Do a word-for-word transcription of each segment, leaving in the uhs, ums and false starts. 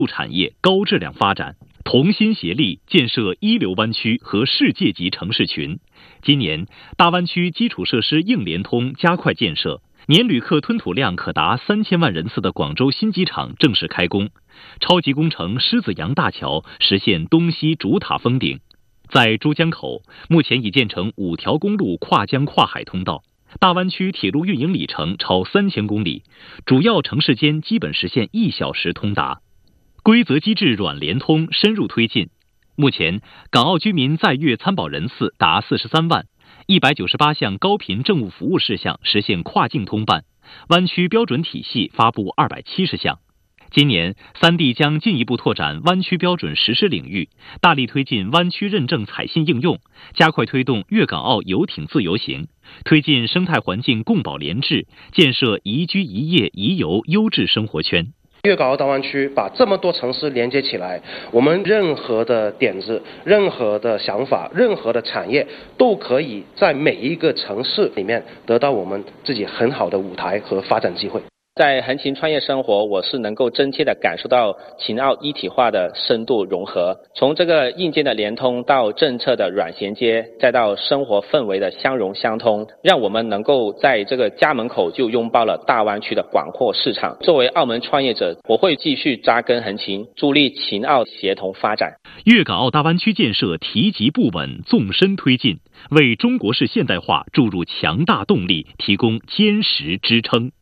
产业高质量发展，同心协力建设一流湾区和世界级城市群。今年，大湾区基础设施硬联通加快建设，年旅客吞吐量可达三千万人次的广州新机场正式开工，超级工程狮子洋大桥实现东西主塔封顶。在珠江口，目前已建成五条公路跨江跨海通道。大湾区铁路运营里程超三千公里，主要城市间基本实现一小时通达。规则机制软联通深入推进，目前港澳居民在粤参保人次达四十三万，一百九十八项高频政务服务事项实现跨境通办，湾区标准体系发布二百七十项。今年，三地将进一步拓展湾区标准实施领域，大力推进湾区认证采信应用，加快推动粤港澳游艇自由行，推进生态环境共保联治，建设宜居宜业宜游优质生活圈。 粤港澳大湾区把这么多城市连接起来，我们任何的点子、任何的想法、任何的产业，都可以在每一个城市里面得到我们自己很好的舞台和发展机会。 在横琴创业生活，我是能够真切地感受到秦澳一体化的深度融合，从这个硬件的联通到政策的软衔接，再到生活氛围的相融相通，让我们能够在这个家门口就拥抱了大湾区的广阔市场。作为澳门创业者，我会继续扎根横琴，助力秦澳协同发展。 粤港澳大湾区建设提及不稳，纵深推进，为中国式现代化注入强大动力，提供坚实支撑。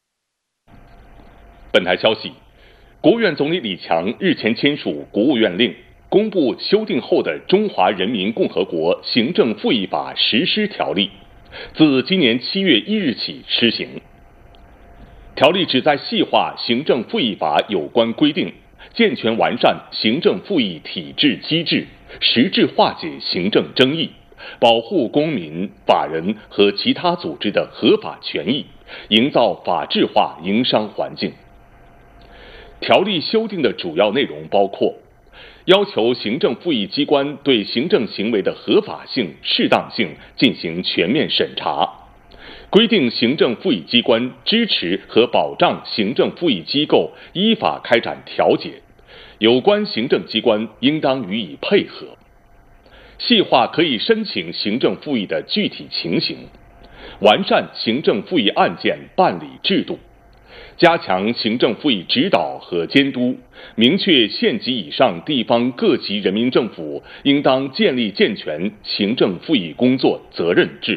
本台消息，国务院总理李强日前签署国务院令，公布修订后的《中华人民共和国行政复议法实施条例》，自今年七月一日起施行。条例旨在细化行政复议法有关规定，健全完善行政复议体制机制，实质化解行政争议，保护公民、法人和其他组织的合法权益，营造法治化营商环境。条例修订的主要内容包括：要求行政复议机关对行政行为的合法性、适当性进行全面审查；规定行政复议机关支持和保障行政复议机构依法开展调解，有关行政机关应当予以配合；细化可以申请行政复议的具体情形；完善行政复议案件办理制度；加强行政复议指导和监督，明确县级以上地方各级人民政府应当建立健全行政复议工作责任制。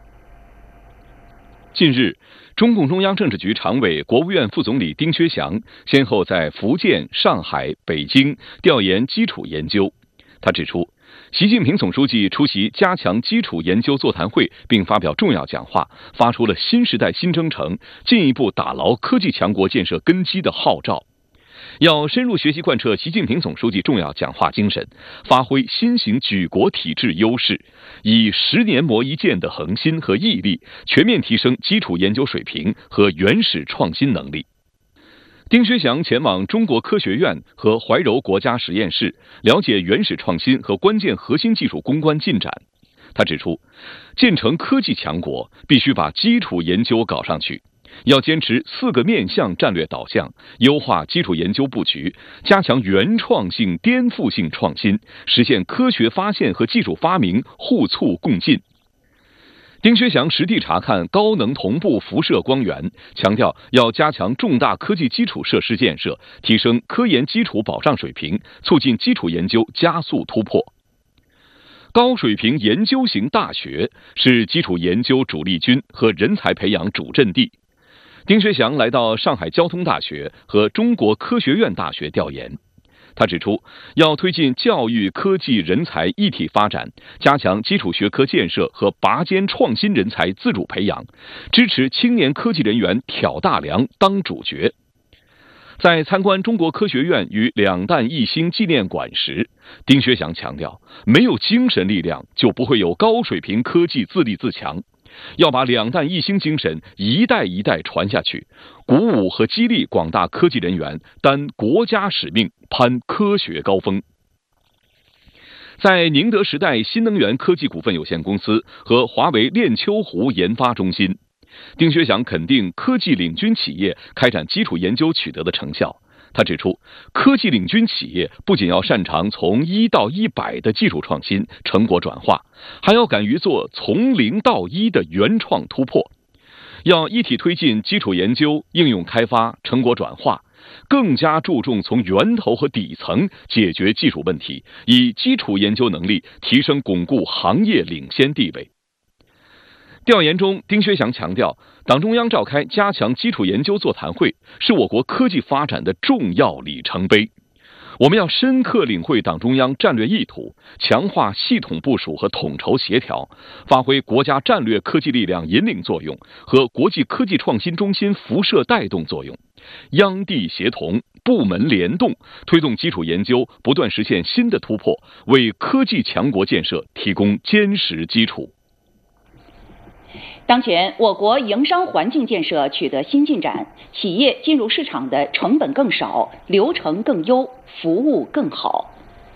近日，中共中央政治局常委、国务院副总理丁薛祥先后在福建、上海、北京调研基础研究。他指出，习近平总书记出席加强基础研究座谈会并发表重要讲话，发出了新时代新征程，进一步打牢科技强国建设根基的号召。要深入学习贯彻习近平总书记重要讲话精神，发挥新型举国体制优势，以十年磨一剑的恒心和毅力，全面提升基础研究水平和原始创新能力。丁薛祥前往中国科学院和怀柔国家实验室，了解原始创新和关键核心技术攻关进展。他指出，建成科技强国必须把基础研究搞上去，要坚持四个面向战略导向，优化基础研究布局，加强原创性、颠覆性创新，实现科学发现和技术发明互促共进。丁薛祥实地查看高能同步辐射光源，强调要加强重大科技基础设施建设，提升科研基础保障水平，促进基础研究加速突破。高水平研究型大学是基础研究主力军和人才培养主阵地。丁薛祥来到上海交通大学和中国科学院大学调研。他指出，要推进教育、科技、人才一体发展，加强基础学科建设和拔尖创新人才自主培养，支持青年科技人员挑大梁、当主角。在参观中国科学院与两弹一星纪念馆时，丁薛祥强调，没有精神力量，就不会有高水平科技自立自强。要把两弹一星精神一代一代传下去，鼓舞和激励广大科技人员担国家使命，攀科学高峰。在宁德时代新能源科技股份有限公司和华为练秋湖研发中心，丁薛祥肯定科技领军企业开展基础研究取得的成效。 他指出，科技领军企业不仅要擅长从一到一百的技术创新成果转化，还要敢于做从零到一的原创突破，要一体推进基础研究、应用开发、成果转化，更加注重从源头和底层解决技术问题，以基础研究能力提升巩固行业领先地位。调研中，丁薛祥强调，党中央召开加强基础研究座谈会，是我国科技发展的重要里程碑。我们要深刻领会党中央战略意图，强化系统部署和统筹协调，发挥国家战略科技力量引领作用和国际科技创新中心辐射带动作用，央地协同，部门联动，推动基础研究不断实现新的突破，为科技强国建设提供坚实基础。 当前，我国营商环境建设取得新进展，企业进入市场的成本更少，流程更优，服务更好。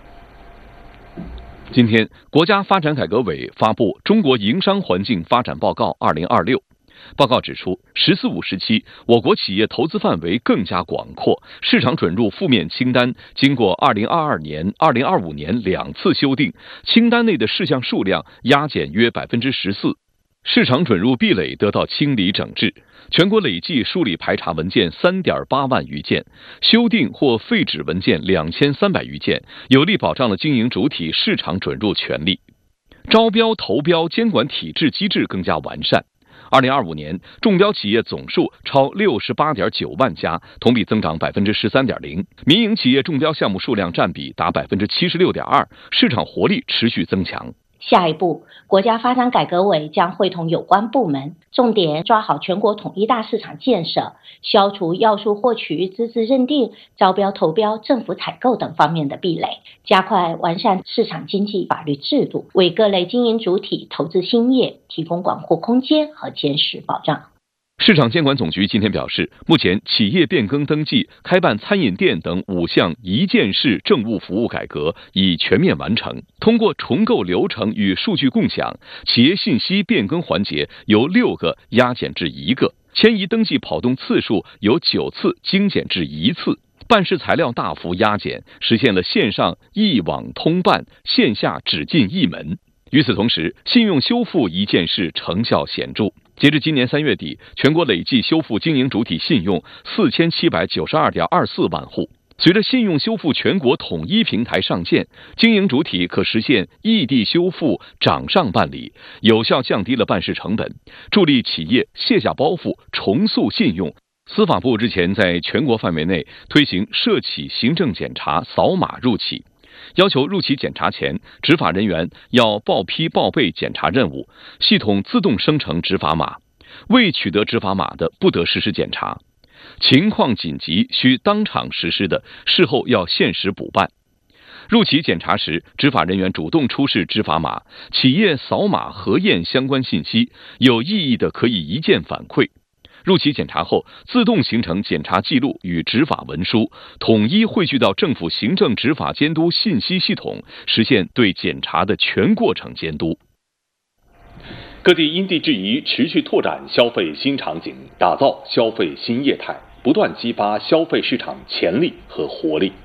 今天，国家发展改革委发布《中国营商环境发展报告二零二六》。报告指出，“十四五”时期，我国企业投资范围更加广阔，市场准入负面清单经过二零二二年、二零二五年两次修订，清单内的事项数量压减约百分之十四。市场准入壁垒得到清理整治，全国累计梳理排查文件 三点八万余件，修订或废止文件两千三百余件，有力保障了经营主体市场准入权利。招标投标监管体制机制更加完善。二零二五年，中标企业总数超 六十八点九万家，同比增长 百分之十三点零， 民营企业中标项目数量占比达 百分之七十六点二， 市场活力持续增强。 下一步，国家发展改革委将会同有关部门，重点抓好全国统一大市场建设，消除要素获取、资质认定、招标投标、政府采购等方面的壁垒，加快完善市场经济法律制度，为各类经营主体投资兴业提供广阔空间和坚实保障。 市场监管总局今天表示，目前企业变更登记、开办餐饮店等五项一件式政务服务改革已全面完成。通过重构流程与数据共享，企业信息变更环节由六个压减至一个，迁移登记跑动次数由九次精简至一次，办事材料大幅压减，实现了线上一网通办，线下只进一门。与此同时，信用修复一件式成效显著。截至今年三月底，全国累计修复经营主体信用四千七百九十二点二四万户。随着信用修复全国统一平台上线，经营主体可实现异地修复、掌上办理，有效降低了办事成本，助力企业卸下包袱，重塑信用。司法部日前在全国范围内推行涉企行政检查扫码入企，要求入企检查前，执法人员要报批报备检查任务，系统自动生成执法码，未取得执法码的不得实施检查。情况紧急需当场实施的，事后要限时补办。入企检查时，执法人员主动出示执法码，企业扫码核验相关信息，有异议的可以一键反馈。入企检查后，自动形成检查记录与执法文书，统一汇聚到政府行政执法监督信息系统，实现对检查的全过程监督。 各地因地制宜，持续拓展消费新场景，打造消费新业态，不断激发消费市场潜力和活力。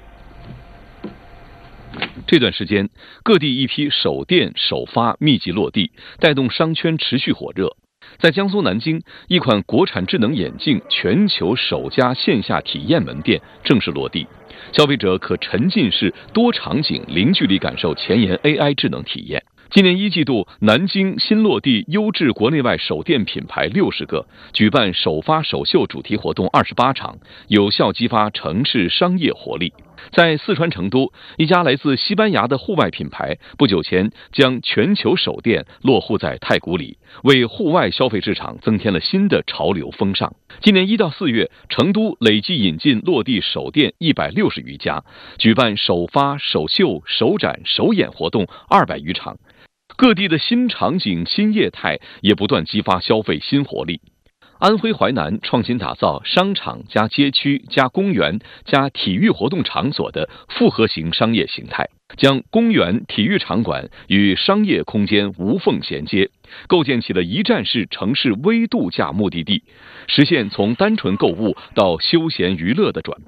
这段时间，各地一批首店首发密集落地，带动商圈持续火热。在江苏南京，一款国产智能眼镜全球首家线下体验门店正式落地，消费者可沉浸式多场景零距离感受前沿 A I 智能体验。今年一季度，南京新落地优质国内外首店品牌六十个，举办首发首秀主题活动二十八场，有效激发城市商业活力。在四川成都，一家来自西班牙的户外品牌不久前将全球首店落户在太古里，为户外消费市场增添了新的潮流风尚。今年一到四月，成都累计引进落地首店一百六十余家，举办首发、首秀、首展、首演活动二百余场。各地的新场景、新业态也不断激发消费新活力。安徽淮南创新打造商场加街区加公园加体育活动场所的复合型商业形态，将公园、体育场馆与商业空间无缝衔接，构建起了一站式城市微度假目的地，实现从单纯购物到休闲娱乐的转变。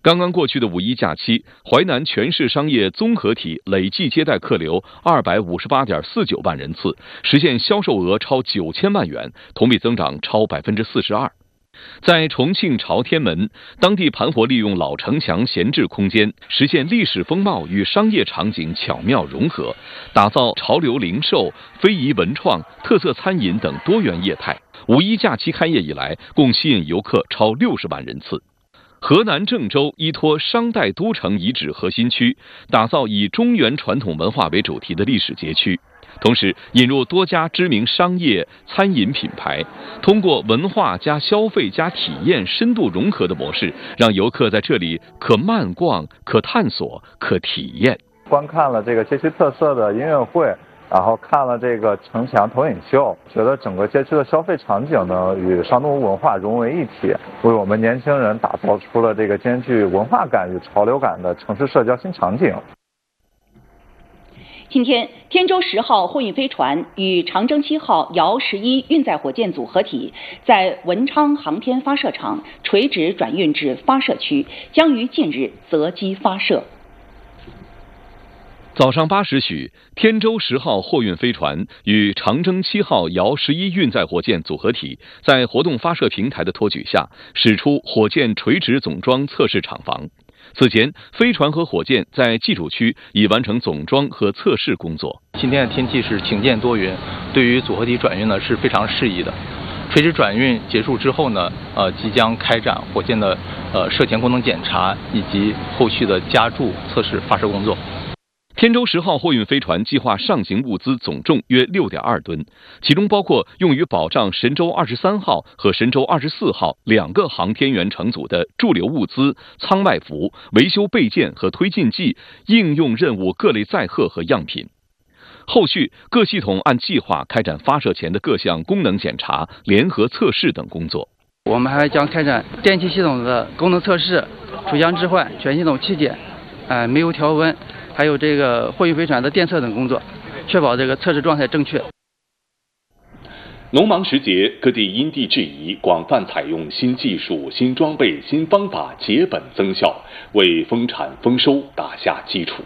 刚刚过去的五一假期，淮南全市商业综合体累计接待客流二百五十八点四九万人次，实现销售额超九千万元，同比增长超百分之四十二。在重庆朝天门，当地盘活利用老城墙闲置空间，实现历史风貌与商业场景巧妙融合，打造潮流零售、非遗文创、特色餐饮等多元业态。五一假期开业以来，共吸引游客超六十万人次。河南郑州依托商代都城遗址核心区，打造以中原传统文化为主题的历史街区，同时引入多家知名商业、餐饮品牌，通过文化加消费加体验深度融合的模式，让游客在这里可慢逛、可探索、可体验。 观看了这个街区特色的音乐会，然后看了这个城墙投影秀，觉得整个街区的消费场景呢与商都文化融为一体，为我们年轻人打造出了这个兼具文化感与潮流感的城市社交新场景。 今天，天舟十号货运飞船与长征七号遥十一运载火箭组合体在文昌航天发射场垂直转运至发射区，将于近日择机发射。 早上八时许，天舟十号货运飞船与长征七号遥十一运载火箭组合体在活动发射平台的托举下，驶出火箭垂直总装测试厂房。此前，飞船和火箭在技术区已完成总装和测试工作。 今天的天气是晴间多云，对于组合体转运呢是非常适宜的。垂直转运结束之后呢，呃，即将开展火箭的呃射前功能检查以及后续的加注测试发射工作。 天舟十号货运飞船计划上行物资总重约 六点二吨，其中包括用于保障神舟二十三号和神舟二十四号两个航天员乘组的驻留物资、舱外服、维修备件和推进剂、应用任务各类载荷和样品。后续各系统按计划开展发射前的各项功能检查、联合测试等工作。 我们还将开展电气系统的功能测试、主箱置换、全系统气检、呃煤油调温，还有这个货运飞船的电测等工作，确保这个测试状态正确。 农忙时节，各地因地制宜，广泛采用新技术、新装备、新方法，节本增效，为丰产丰收打下基础。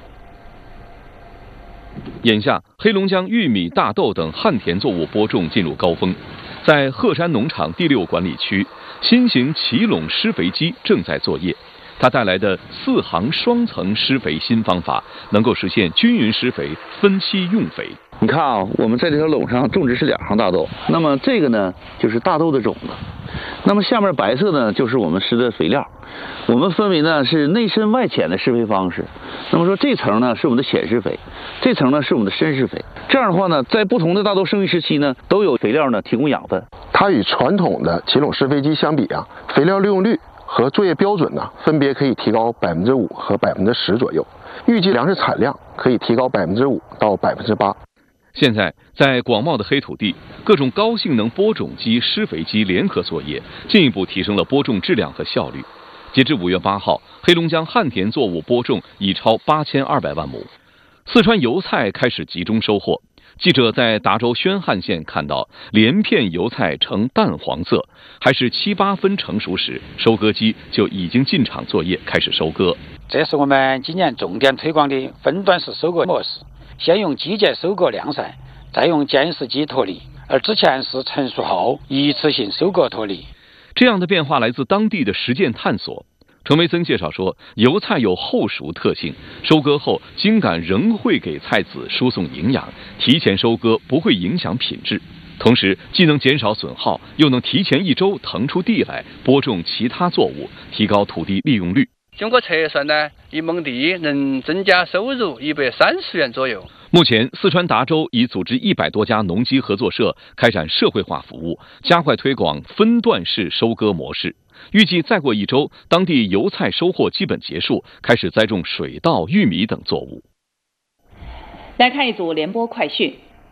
眼下，黑龙江玉米、大豆等旱田作物播种进入高峰。在鹤山农场第六管理区，新型奇垄施肥机正在作业。它带来的四行双层施肥新方法，能够实现均匀施肥、分期用肥。 你看啊，我们在这条垄上种植是两行大豆，那么这个呢就是大豆的种子，那么下面白色呢就是我们施的肥料。我们分为呢是内深外浅的施肥方式。那么说这层呢是我们的浅施肥，这层呢是我们的深施肥。这样的话呢，在不同的大豆生育时期呢，都有肥料呢提供养分。 它与传统的奇垄施肥机相比啊，肥料利用率和作业标准呢，分别可以提高百分之五和百分之十左右，预计粮食产量可以提高百分之五到百分之八。 现在，在广袤的黑土地，各种高性能播种机、施肥机联合作业，进一步提升了播种质量和效率。截至五月八号，黑龙江旱田作物播种已超八千二百万亩。四川油菜开始集中收获。记者在达州宣汉县看到，连片油菜呈淡黄色，还是七八分成熟时，收割机就已经进场作业，开始收割。 这是我们今年重点推广的分段式收割模式，先用机械收割晾晒，再用监视机脱粒，而之前是成熟后一次性收割脱粒。 这样的变化来自当地的实践探索。程维森介绍说，油菜有后熟特性，收割后茎秆仍会给菜籽输送营养，提前收割不会影响品质，同时既能减少损耗，又能提前一周腾出地来播种其他作物，提高土地利用率。 经过测算呢，一亩地能增加收入一百三十元左右。 目前，四川达州已组织一百多家农机合作社开展社会化服务，加快推广分段式收割模式。预计再过一周，当地油菜收获基本结束，开始栽种水稻、玉米等作物。 来看一组联播快讯。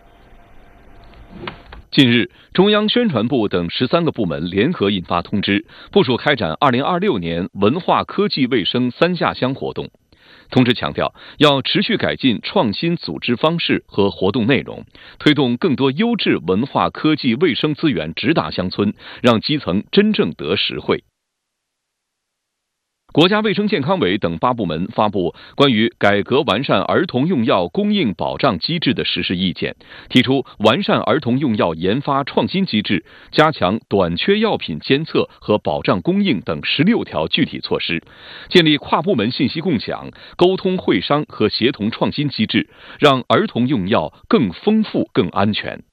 近日，中央宣传部等十三个部门联合印发通知，部署开展二零二六年文化科技卫生三下乡活动。通知强调，要持续改进创新组织方式和活动内容，推动更多优质文化科技卫生资源直达乡村，让基层真正得实惠。 国家卫生健康委等八部门发布关于改革完善儿童用药供应保障机制的实施意见，提出完善儿童用药研发创新机制，加强短缺药品监测和保障供应等十六条具体措施，建立跨部门信息共享、沟通会商和协同创新机制，让儿童用药更丰富、更安全。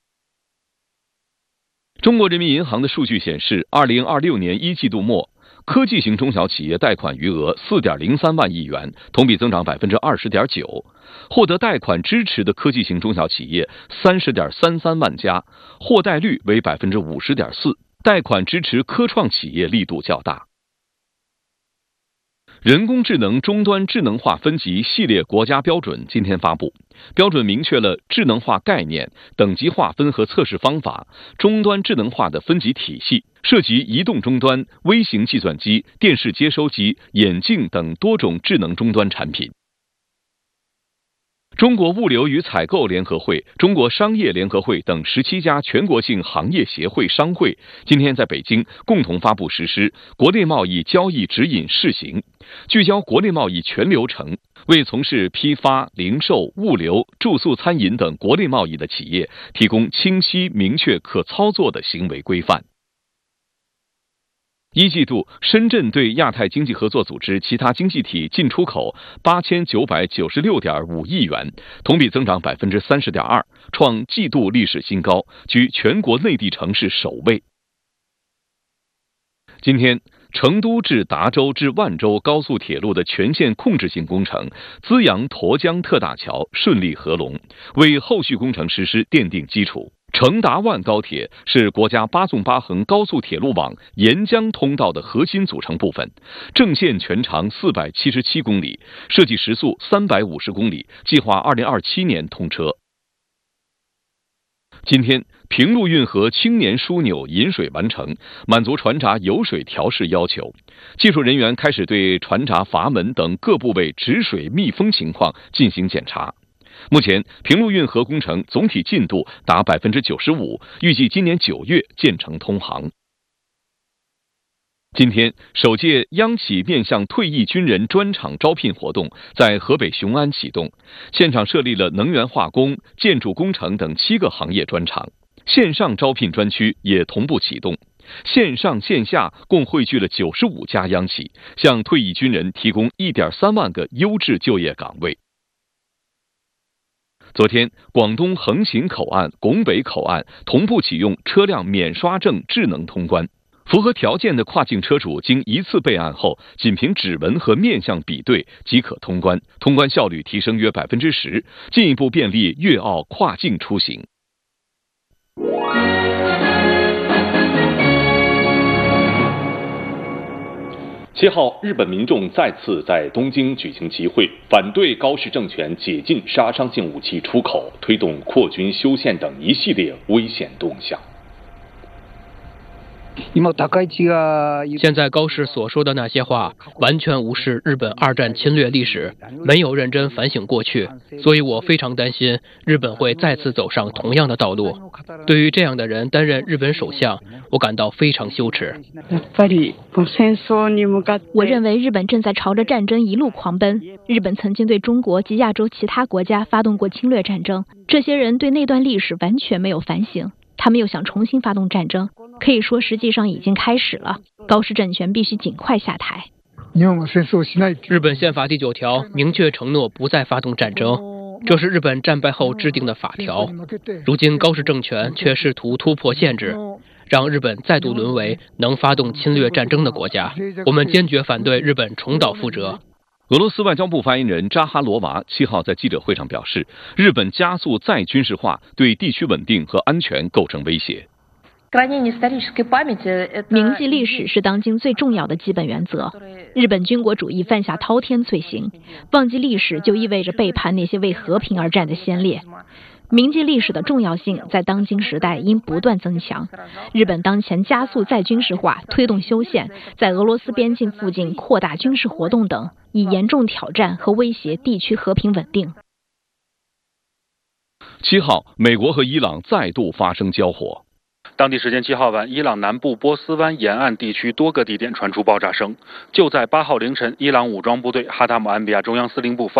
中国人民银行的数据显示，二零二六年一季度末，科技型中小企业贷款余额 四点零三万亿元，同比增长 百分之二十点九。获得贷款支持的科技型中小企业 三十点三三万家，获贷率为 百分之五十点四， 贷款支持科创企业力度较大。人工智能终端智能化分级系列国家标准今天发布，标准明确了智能化概念、等级划分和测试方法、终端智能化的分级体系，涉及移动终端、微型计算机、电视接收机、眼镜等多种智能终端产品。中国物流与采购联合会、中国商业联合会等十七家全国性行业协会商会今天在北京共同发布实施《国内贸易交易指引试行》，聚焦国内贸易全流程，为从事批发、零售、物流、住宿、餐饮等国内贸易的企业提供清晰、明确、可操作的行为规范。一季度，深圳对亚太经济合作组织其他经济体进出口八千九百九十六点五亿元，同比增长 百分之三十点二， 创季度历史新高，居全国内地城市首位。今天，成都至达州至万州高速铁路的全线控制性工程资阳沱江特大桥顺利合龙，为后续工程实施奠定基础。成达万高铁是国家八纵八横高速铁路网沿江通道的核心组成部分，正线全长四百七十七公里，设计时速三百五十公里，计划二零二七年通车。今天，平陆运河青年枢纽引水完成，满足船闸油水调试要求。技术人员开始对船闸阀门等各部位止水密封情况进行检查。目前，平陆运河工程总体进度达 百分之九十五， 预计今年九月建成通航。今天，首届央企面向退役军人专场招聘活动在河北雄安启动，现场设立了能源化工、建筑工程等七个行业专场，线上招聘专区也同步启动。线上线下共汇聚了九十五家央企，向退役军人提供 一点三万个优质就业岗位。昨天，广东横琴口岸、拱北口岸同步启用车辆免刷证智能通关。符合条件的跨境车主经一次备案后，仅凭指纹和面相比对即可通关，通关效率提升约 百分之十， 进一步便利粤澳跨境出行。 七号，日本民众再次在东京举行集会，反对高市政权解禁杀伤性武器出口，推动扩军修宪等一系列危险动向。 现在高市所说的那些话，完全无视日本二战侵略历史，没有认真反省过去，所以我非常担心日本会再次走上同样的道路。对于这样的人担任日本首相，我感到非常羞耻。 我认为日本正在朝着战争一路狂奔。日本曾经对中国及亚洲其他国家发动过侵略战争，这些人对那段历史完全没有反省。他们又想重新发动战争，可以说实际上已经开始了。高市政权必须尽快下台。 日本宪法第九条明确承诺不再发动战争，这是日本战败后制定的法条。如今高市政权却试图突破限制，让日本再度沦为能发动侵略战争的国家。我们坚决反对日本重蹈覆辙。 俄罗斯外交部发言人扎哈罗娃七号在记者会上表示，日本加速再军事化，对地区稳定和安全构成威胁。 铭记历史是当今最重要的基本原则。日本军国主义犯下滔天罪行，忘记历史就意味着背叛那些为和平而战的先烈。铭记历史的重要性在当今时代应不断增强。日本当前加速再军事化，推动修宪，在俄罗斯边境附近扩大军事活动等，以严重挑战和威胁地区和平稳定。 七号，美国和伊朗再度发生交火。 当地时间七号晚，伊朗南部波斯湾沿岸地区多个地点传出爆炸声。就在八号凌晨，伊朗武装部队哈塔姆安比亚中央司令部发